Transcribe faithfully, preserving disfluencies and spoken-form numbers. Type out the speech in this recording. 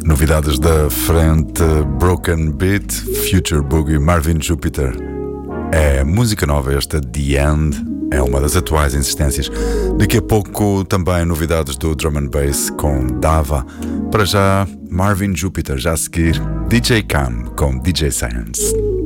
Novidades da frente: Broken Beat, Future Boogie, Marvin Jupiter. É música nova esta, The End, é uma das atuais insistências. Daqui a pouco também novidades do Drum and Bass com Dava. Para já, Marvin Jupiter, já a seguir D J Cam com D J Science.